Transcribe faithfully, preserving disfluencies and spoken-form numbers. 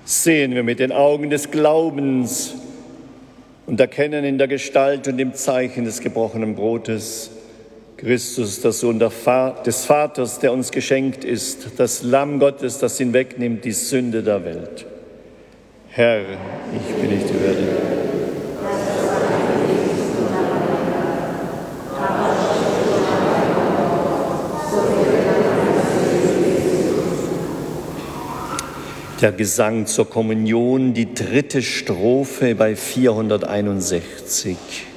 Sehen wir mit den Augen des Glaubens und erkennen in der Gestalt und im Zeichen des gebrochenen Brotes Christus, der Sohn des Vaters, der uns geschenkt ist, das Lamm Gottes, das hinwegnimmt die Sünde der Welt. Herr, ich bin nicht würdig. Der Gesang zur Kommunion, die dritte Strophe bei vierhunderteinundsechzig.